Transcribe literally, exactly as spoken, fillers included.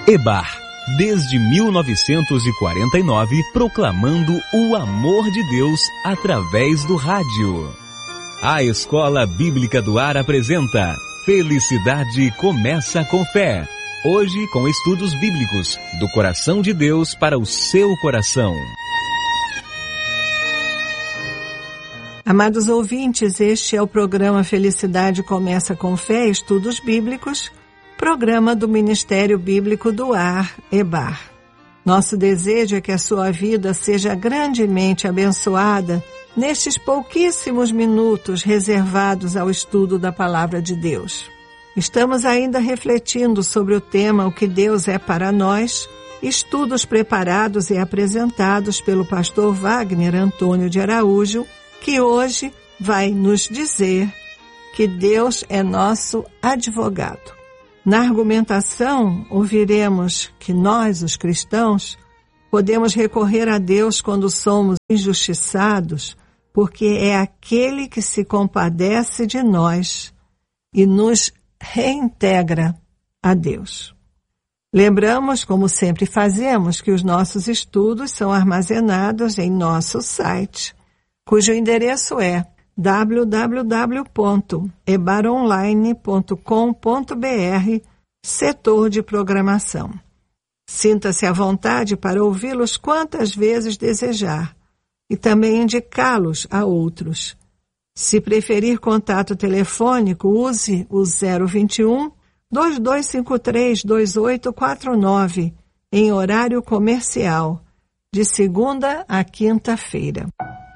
EBAR, desde mil novecentos e quarenta e nove, proclamando o amor de Deus através do rádio. A Escola Bíblica do Ar apresenta Felicidade Começa com Fé. Hoje com estudos bíblicos, do coração de Deus para o seu coração. Amados ouvintes, este é o programa Felicidade Começa com Fé, Estudos Bíblicos, programa do Ministério Bíblico do Ar, EBAR. Nosso desejo é que a sua vida seja grandemente abençoada nestes pouquíssimos minutos reservados ao estudo da Palavra de Deus. Estamos ainda refletindo sobre o tema O que Deus é para nós, estudos preparados e apresentados pelo pastor Wagner Antônio de Araújo, que hoje vai nos dizer que Deus é nosso advogado. Na argumentação, ouviremos que nós, os cristãos, podemos recorrer a Deus quando somos injustiçados, porque é aquele que se compadece de nós e nos reintegra a Deus. Lembramos, como sempre fazemos, que os nossos estudos são armazenados em nosso site, cujo endereço é w w w ponto ebaronline ponto com ponto b r, setor de programação. Sinta-se à vontade para ouvi-los quantas vezes desejar e também indicá-los a outros. Se preferir contato telefônico, use o zero vinte e um, dois dois cinco três, dois oito quatro nove em horário comercial, de segunda a quinta-feira.